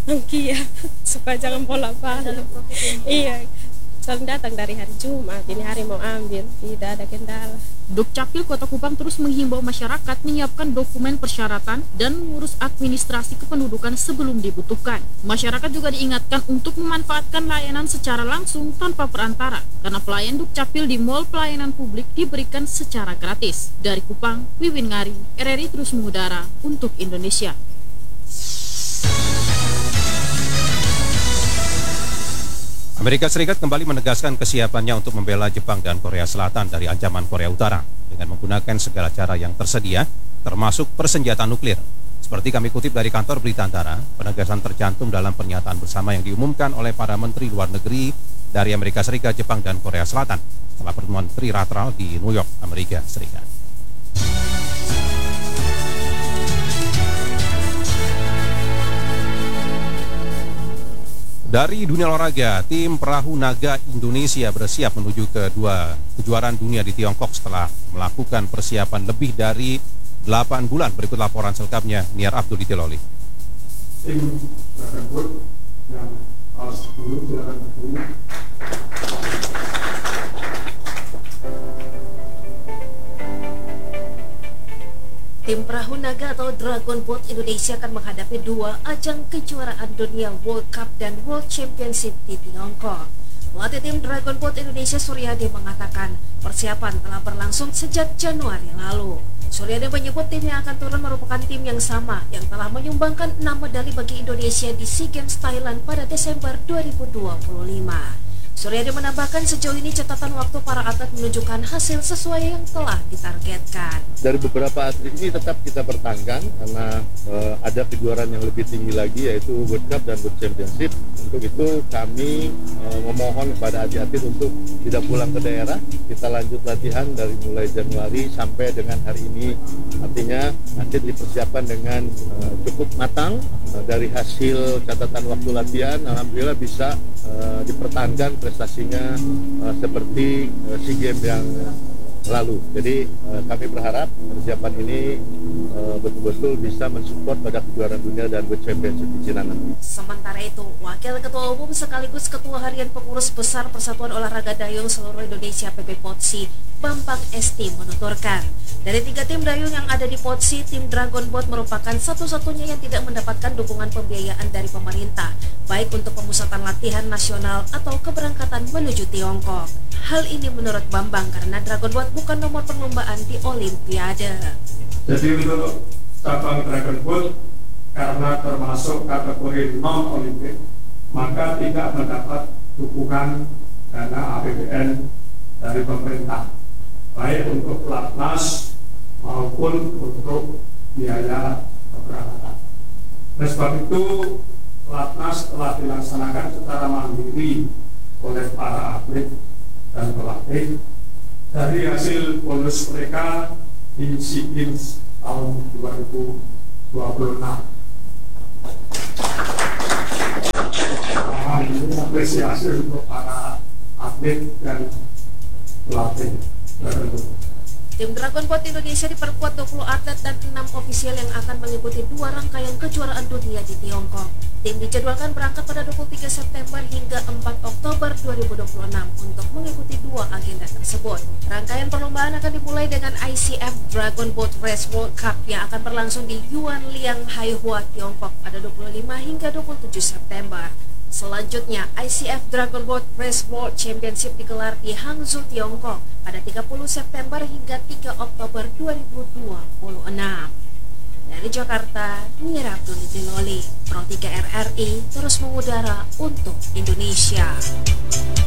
Iya, supaya jangan bolak-balik. Iya, soalnya datang dari hari Jumat, ini hari mau ambil, tidak ada kendala. Dukcapil Kota Kupang terus menghimbau masyarakat menyiapkan dokumen persyaratan dan mengurus administrasi kependudukan sebelum dibutuhkan. Masyarakat juga diingatkan untuk memanfaatkan layanan secara langsung tanpa perantara, karena pelayan Dukcapil di Mall Pelayanan Publik diberikan secara gratis. Dari Kupang, Wiwin Ngari, RRI terus mengudara untuk Indonesia. Amerika Serikat kembali menegaskan kesiapannya untuk membela Jepang dan Korea Selatan dari ancaman Korea Utara dengan menggunakan segala cara yang tersedia, termasuk persenjataan nuklir. Seperti kami kutip dari kantor berita Antara, penegasan tercantum dalam pernyataan bersama yang diumumkan oleh para menteri luar negeri dari Amerika Serikat, Jepang, dan Korea Selatan setelah pertemuan trilateral di New York, Amerika Serikat. Dari dunia olahraga, tim perahu naga Indonesia bersiap menuju ke kejuaraan dunia di Tiongkok setelah melakukan persiapan lebih dari 8 bulan. Berikut laporan selengkapnya Niar Abdul di Tiloli. Tim tersebut yang harus dulu silakan berdiri. Tim perahu naga atau Dragon Boat Indonesia akan menghadapi dua ajang kejuaraan dunia World Cup dan World Championship di Tiongkok. Pelatih tim Dragon Boat Indonesia Suryadi mengatakan persiapan telah berlangsung sejak Januari lalu. Suryadi menyebut tim yang akan turun merupakan tim yang sama yang telah menyumbangkan 6 medali bagi Indonesia di SEA Games Thailand pada Desember 2025. Suryadi menambahkan sejauh ini catatan waktu para atlet menunjukkan hasil sesuai yang telah ditargetkan. Dari beberapa atlet ini tetap kita pertahankan karena ada kejuaraan yang lebih tinggi lagi yaitu World Cup dan World Championship. Untuk itu kami memohon kepada atlet-atlet untuk tidak pulang ke daerah. Kita lanjut latihan dari mulai Januari sampai dengan hari ini. Artinya atlet dipersiapkan dengan cukup matang. Dari hasil catatan waktu latihan, alhamdulillah bisa dipertahankan prestasinya seperti SEA Games yang lalu. Jadi kami berharap persiapan ini betul-betul bisa mensupport pada kejuaraan dunia dan World Championship di China nanti. Sementara itu, Wakil Ketua Umum sekaligus Ketua Harian Pengurus Besar Persatuan Olahraga Dayung Seluruh Indonesia PBPODSI, Bambang Esti menuturkan, dari 3 tim dayung yang ada di PODSI, tim Dragon Boat merupakan satu-satunya yang tidak mendapatkan dukungan pembiayaan dari pemerintah, baik untuk pemusatan latihan nasional atau keberangkatan menuju Tiongkok. Hal ini menurut Bambang karena Dragon Boat bukan nomor perlombaan di Olimpiade. Jadi untuk cabang Dragon Boat karena termasuk kategori non-olimpik, maka tidak mendapat dukungan dana APBN dari pemerintah, baik untuk pelatnas maupun untuk biaya keberangkatan. Oleh sebab itu, pelatnas telah dilaksanakan secara mandiri oleh para atlet dan pelatih dari hasil bonus mereka di SEA Games tahun 2026. Ini apresiasi untuk para atlet dan pelatih. Tim Dragon Boat Indonesia diperkuat 20 atlet dan 6 ofisial yang akan mengikuti 2 rangkaian kejuaraan dunia di Tiongkok. Tim dijadwalkan berangkat pada 23 September hingga 4 Oktober 2026 untuk mengikuti 2 agenda tersebut. Rangkaian perlombaan akan dimulai dengan ICF Dragon Boat Race World Cup yang akan berlangsung di Yuanliang, Haihua, Tiongkok pada 25 hingga 27 September. Selanjutnya, ICF Dragon Boat Race World Championship digelar di Hangzhou, Tiongkok pada 30 September hingga 3 Oktober 2026. Dari Jakarta, Niar Abdul Tiloli, Pro 3 RRI terus mengudara untuk Indonesia.